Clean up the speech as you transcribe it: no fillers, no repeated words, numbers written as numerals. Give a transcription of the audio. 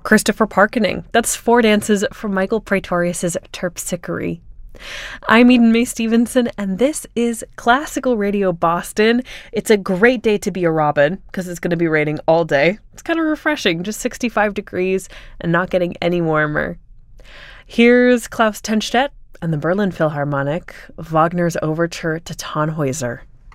Christopher Parkening. That's 4 dances from Michael Praetorius's Terpsichore. I'm Eden Mae Stevenson, and this is Classical Radio Boston. It's a great day to be a robin because it's going to be raining all day. It's kind of refreshing, just 65 degrees and not getting any warmer. Here's Klaus Tennstedt and the Berlin Philharmonic, Wagner's Overture to Tannhäuser.